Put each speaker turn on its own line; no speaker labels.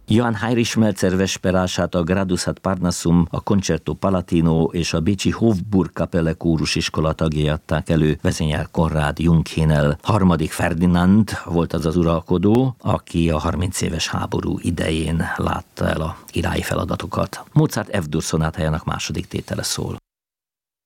Johann Heinrich Schmelzer vesperását a Gradus ad Parnassum, a Concerto Palatino és a bécsi Hofburg-Kapelle kórusiskola tagjai adták elő, vezényel Konrád Junghinel. Harmadik Ferdinand volt az az uralkodó, aki a 30 éves háború idején látta el a királyi feladatokat. Mozart F-dur szonátájának második tétele szól.